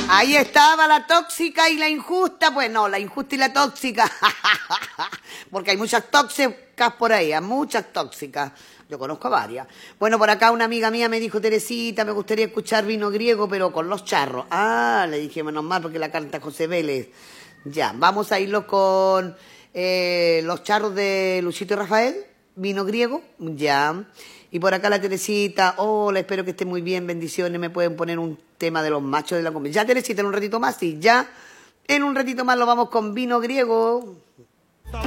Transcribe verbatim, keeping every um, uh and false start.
Ahí estaba la tóxica y la injusta. Pues no, la injusta y la tóxica. Porque hay muchas tóxicas por ahí, hay muchas tóxicas. Yo conozco varias. Bueno, por acá una amiga mía me dijo, Teresita, me gustaría escuchar Vino Griego, pero con los charros. Ah, le dije, menos mal, porque la canta José Vélez. Ya, vamos a irlo con eh, los charros de Luchito y Rafael, Vino Griego, ya. Y por acá la Teresita, hola, espero que esté muy bien, bendiciones, me pueden poner un tema de los machos de la cumbia. Ya, Teresita, en un ratito más, sí, ya. En un ratito más lo vamos con Vino Griego.